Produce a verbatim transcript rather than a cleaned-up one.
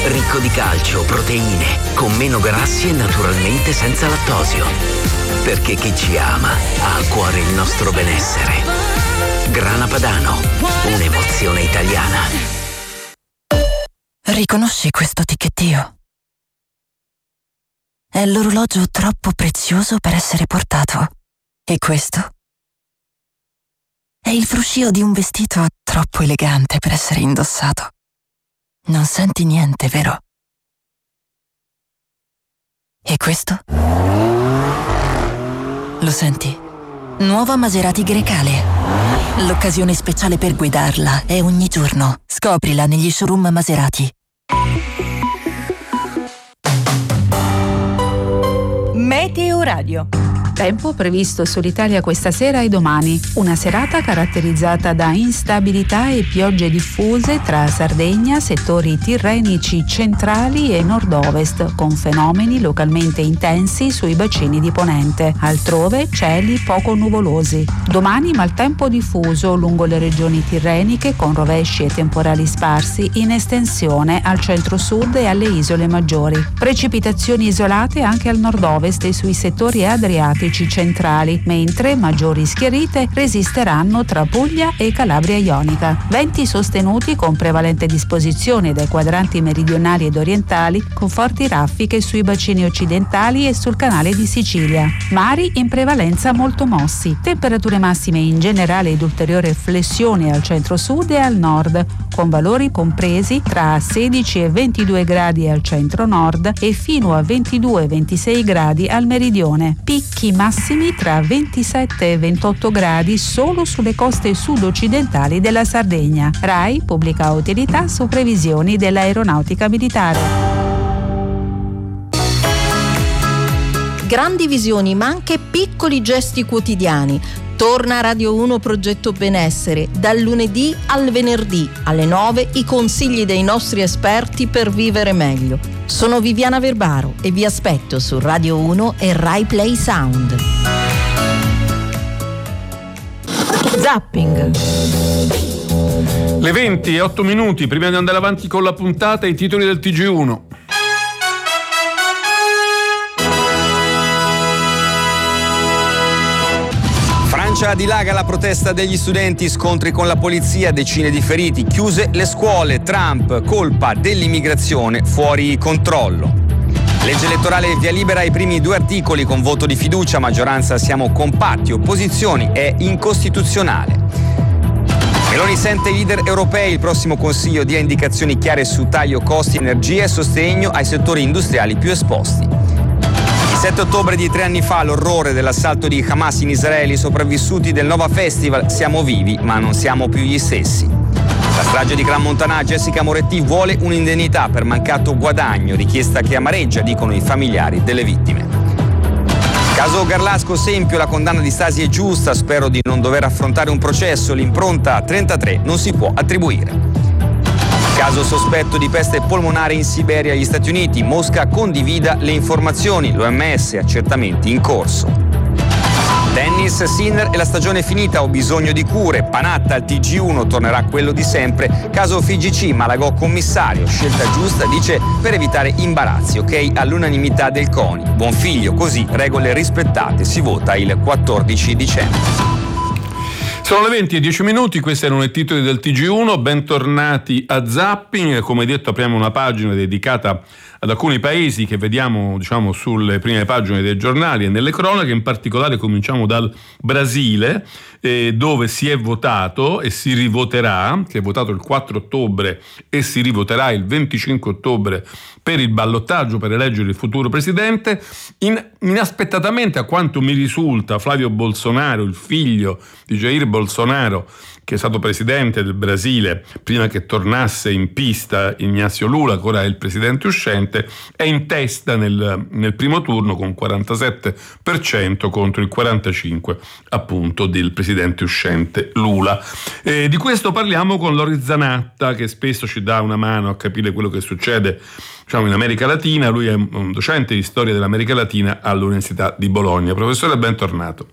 Ricco di calcio, proteine, con meno grassi e naturalmente senza lattosio. Perché chi ci ama ha a cuore il nostro benessere. Grana Padano, un'emozione italiana. Riconosci questo ticchettio? È l'orologio troppo prezioso per essere portato. E questo? È il fruscio di un vestito troppo elegante per essere indossato. Non senti niente, vero? E questo? Lo senti? Nuova Maserati Grecale. L'occasione speciale per guidarla è ogni giorno. Scoprila negli showroom Maserati. Meteo Radio. Tempo previsto sull'Italia questa sera e domani. Una serata caratterizzata da instabilità e piogge diffuse tra Sardegna, settori tirrenici centrali e nord-ovest, con fenomeni localmente intensi sui bacini di ponente. Altrove cieli poco nuvolosi. Domani maltempo diffuso lungo le regioni tirreniche, con rovesci e temporali sparsi in estensione al centro-sud e alle isole maggiori. Precipitazioni isolate anche al nord-ovest e sui settori adriatici centrali, mentre maggiori schiarite resisteranno tra Puglia e Calabria Ionica. Venti sostenuti con prevalente disposizione dai quadranti meridionali ed orientali, con forti raffiche sui bacini occidentali e sul canale di Sicilia. Mari in prevalenza molto mossi. Temperature massime in generale ed ulteriore flessione al centro-sud e al nord, con valori compresi tra sedici e ventidue gradi al centro-nord e fino a ventidue ventisei gradi al meridione. Picchi massimi tra ventisette e ventotto gradi solo sulle coste sud-occidentali della Sardegna. RAI pubblica utilità su previsioni dell'aeronautica militare. Grandi visioni, ma anche piccoli gesti quotidiani. Torna a Radio uno Progetto Benessere, dal lunedì al venerdì alle nove, i consigli dei nostri esperti per vivere meglio. Sono Viviana Verbaro e vi aspetto su Radio uno e Rai Play Sound. Zapping. Le venti e otto minuti, prima di andare avanti con la puntata, i titoli del T G uno. Francia dilaga la protesta degli studenti, scontri con la polizia, decine di feriti, chiuse le scuole, Trump, colpa dell'immigrazione fuori controllo. Legge elettorale via libera ai primi due articoli con voto di fiducia, maggioranza siamo compatti, opposizioni è incostituzionale. Meloni sente i leader europei, il prossimo consiglio dia indicazioni chiare su taglio costi, energia e sostegno ai settori industriali più esposti. Il sette ottobre di tre anni fa, l'orrore dell'assalto di Hamas in Israele, i sopravvissuti del Nova Festival, siamo vivi ma non siamo più gli stessi. La strage di Gran Montanà, Jessica Moretti vuole un'indennità per mancato guadagno, richiesta che amareggia, dicono i familiari delle vittime. Caso Garlasco Sempio, la condanna di Stasi è giusta, spero di non dover affrontare un processo, l'impronta trentatré non si può attribuire. Caso sospetto di peste polmonare in Siberia e gli Stati Uniti, Mosca condivida le informazioni, l'O M S accertamenti in corso. Tennis, Sinner e la stagione finita, ho bisogno di cure, Panatta al T G uno, tornerà quello di sempre, caso F I G C, Malagò commissario, scelta giusta, dice, per evitare imbarazzi, ok all'unanimità del CONI, buon figlio, così regole rispettate, si vota il quattordici dicembre. Sono le venti e dieci minuti, questi erano i titoli del T G uno, bentornati a Zapping. Come detto, apriamo una pagina dedicata ad alcuni paesi che vediamo, diciamo, sulle prime pagine dei giornali e nelle cronache. In particolare cominciamo dal Brasile, eh, dove si è votato e si rivoterà, si è votato il quattro ottobre e si rivoterà il venticinque ottobre per il ballottaggio per eleggere il futuro presidente. In, inaspettatamente, a quanto mi risulta, Flavio Bolsonaro, il figlio di Jair Bolsonaro, che è stato presidente del Brasile prima che tornasse in pista Ignazio Lula, che ora è il presidente uscente, è in testa nel, nel primo turno con quarantasette per cento contro il quarantacinque per cento appunto del presidente uscente Lula. E di questo parliamo con Lori Zanatta, che spesso ci dà una mano a capire quello che succede, diciamo, in America Latina. Lui è un docente di storia dell'America Latina all'Università di Bologna. Professore, bentornato.